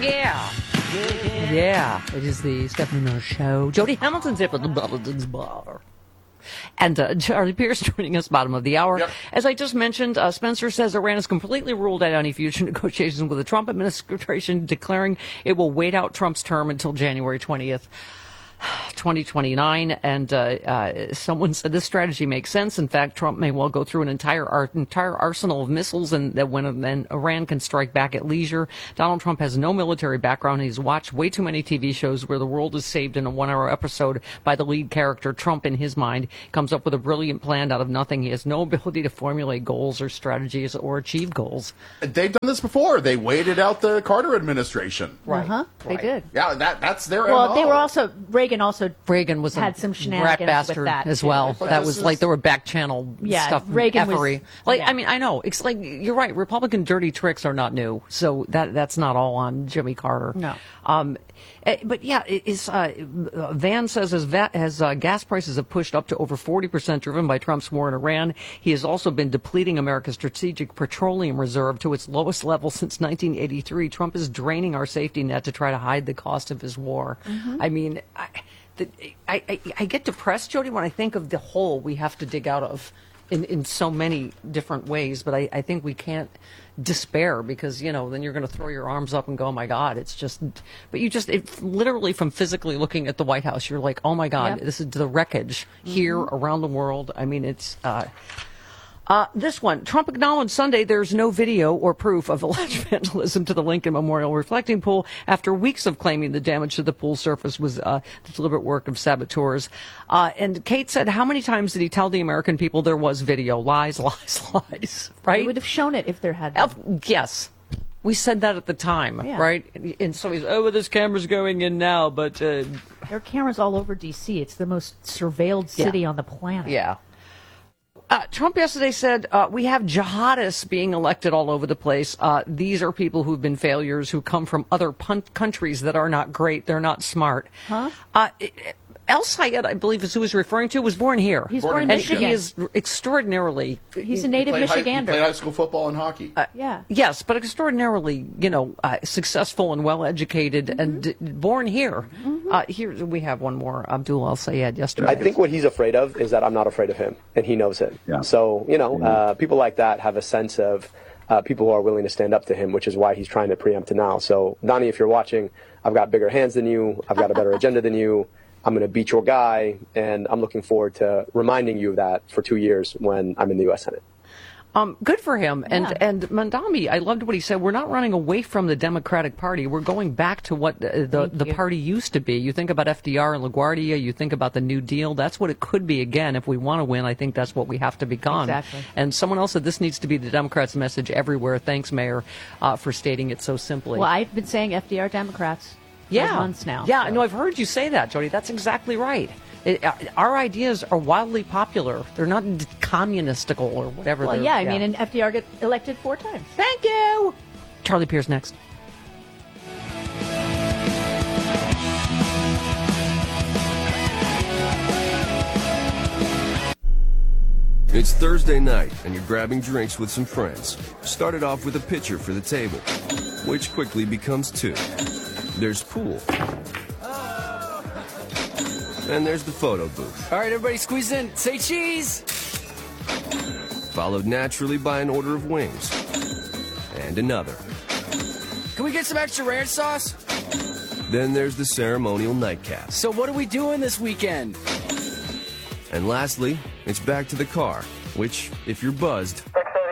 Yeah. Yeah. It is the Stephanie Miller Show. Jody Hamilton's here for the Bulletin's Bar. And Charlie Pierce joining us, bottom of the hour. Yep. As I just mentioned, Spencer says Iran has completely ruled out any future negotiations with the Trump administration, declaring it will wait out Trump's term until January 20th. 2029, and someone said this strategy makes sense. In fact, Trump may well go through an entire arsenal of missiles, and that then Iran can strike back at leisure. Donald Trump has no military background. He's watched way too many TV shows where the world is saved in a one-hour episode by the lead character. Trump, in his mind, comes up with a brilliant plan out of nothing. He has no ability to formulate goals or strategies or achieve goals. They've done this before. They waited out the Carter administration. Right. Uh-huh. They did. Yeah, that's their Well, MO. they were also Reagan was had a some rat shenanigans bastard with that as too. well. But That this was is- like there were back channel stuff. Reagan was- effery. I mean, I know it's like you're right. Republican dirty tricks are not new, so that's not all on Jimmy Carter. No. But yeah, Van says as gas prices have pushed up to over 40%, driven by Trump's war in Iran, he has also been depleting America's strategic petroleum reserve to its lowest level since 1983. Trump is draining our safety net to try to hide the cost of his war. I mean, I get depressed, Jody, when I think of the hole we have to dig out of in so many different ways. But I think we can't despair because, then you're going to throw your arms up and go, oh, my God, it's just. But literally from physically looking at the White House, you're like, oh, my God, Yep. this is the wreckage here around the world. I mean, it's. This one, Trump acknowledged Sunday there's no video or proof of alleged vandalism to the Lincoln Memorial reflecting pool after weeks of claiming the damage to the pool surface was the deliberate work of saboteurs. And Kate said, how many times did he tell the American people there was video? Lies, lies, lies, right? They would have shown it if there had been. Yes. We said that at the time, Yeah. right? And so he's, this camera's going in now, but... There are cameras all over D.C. It's the most surveilled city on the planet. Yeah. Trump yesterday said, we have jihadists being elected all over the place. These are people who've been failures who come from other countries that are not great. They're not smart. El Sayed, I believe is who he's referring to, was born here. He's born in and Michigan. He is extraordinarily... He's a native He Michigander. played high school football and hockey. Yeah. Yes, but extraordinarily, successful and well-educated and born here. Here we have one more, Abdul El Sayed yesterday. I think what he's afraid of is that I'm not afraid of him, and he knows it. Yeah. So, people like that have a sense of people who are willing to stand up to him, which is why he's trying to preempt it now. So, Donnie, if you're watching, I've got bigger hands than you. I've got a better agenda than you. I'm going to beat your guy, and I'm looking forward to reminding you of that for 2 years when I'm in the U.S. Senate. Good for him. Yeah. And Mandami, I loved what he said. We're not running away from the Democratic Party. We're going back to what the party used to be. You think about FDR and LaGuardia. You think about the New Deal. That's what it could be again. If we want to win, I think that's what we have to become. Exactly. And someone else said this needs to be the Democrats' message everywhere. Thanks, Mayor, for stating it so simply. Well, I've been saying FDR Democrats for months now. Yeah, so. no, I've heard you say that, Jody. That's exactly right. Our ideas are wildly popular. They're not communistical or whatever. Well, I mean, and FDR got elected 4 times. Thank you. Charlie Pierce next. It's Thursday night, and you're grabbing drinks with some friends. Started off with a pitcher for the table, which quickly becomes 2. There's pool. And there's the photo booth. All right, everybody squeeze in. Say cheese. Followed naturally by an order of wings. And another. Can we get some extra ranch sauce? Then there's the ceremonial nightcap. So what are we doing this weekend? And lastly, it's back to the car, which, if you're buzzed,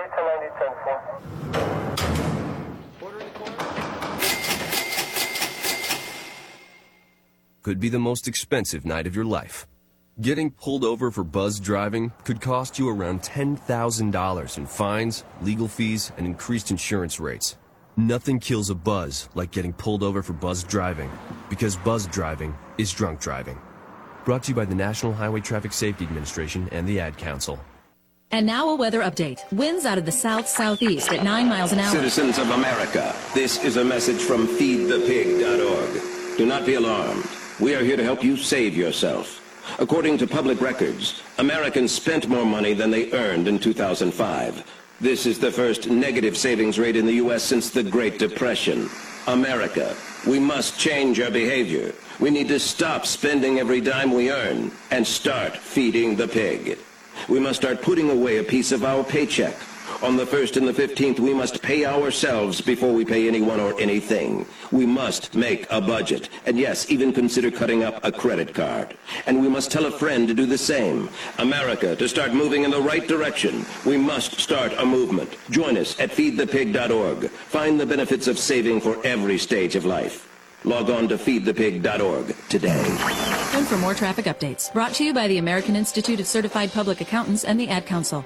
could be the most expensive night of your life. Getting pulled over for buzz driving could cost you around $10,000 in fines, legal fees, and increased insurance rates. Nothing kills a buzz like getting pulled over for buzz driving, because buzz driving is drunk driving. Brought to you by the National Highway Traffic Safety Administration and the Ad Council. And now a weather update. Winds out of the south-southeast at 9 miles an hour. Citizens of America, this is a message from feedthepig.org. Do not be alarmed. We are here to help you save yourself. According to public records, Americans spent more money than they earned in 2005. This is the first negative savings rate in the U.S. since the Great Depression. America, we must change our behavior. We need to stop spending every dime we earn and start feeding the pig. We must start putting away a piece of our paycheck. On the 1st and the 15th, we must pay ourselves before we pay anyone or anything. We must make a budget. And yes, even consider cutting up a credit card. And we must tell a friend to do the same. America, to start moving in the right direction, we must start a movement. Join us at feedthepig.org. Find the benefits of saving for every stage of life. Log on to feedthepig.org today. And for more traffic updates, brought to you by the American Institute of Certified Public Accountants and the Ad Council.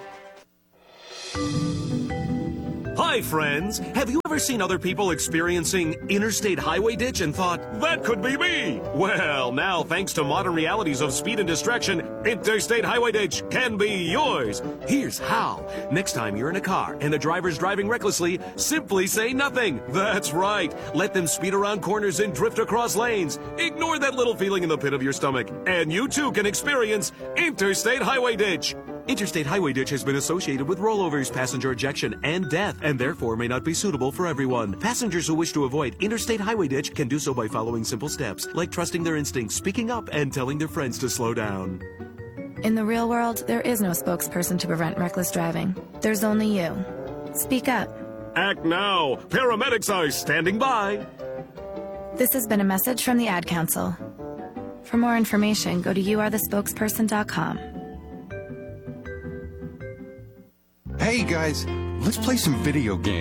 Hi, friends. Have you ever seen other people experiencing interstate highway ditch and thought, that could be me? Well, now, thanks to modern realities of speed and distraction, interstate highway ditch can be yours. Here's how. Next time you're in a car and the driver's driving recklessly, simply say nothing. That's right. Let them speed around corners and drift across lanes. Ignore that little feeling in the pit of your stomach, and you too can experience interstate highway ditch. Interstate highway ditch has been associated with rollovers, passenger ejection, and death, and therefore may not be suitable for everyone. Passengers who wish to avoid interstate highway ditch can do so by following simple steps, like trusting their instincts, speaking up, and telling their friends to slow down. In the real world, there is no spokesperson to prevent reckless driving. There's only you. Speak up. Act now. Paramedics are standing by. This has been a message from the Ad Council. For more information, go to youarethespokesperson.com. Hey guys, let's play some video games.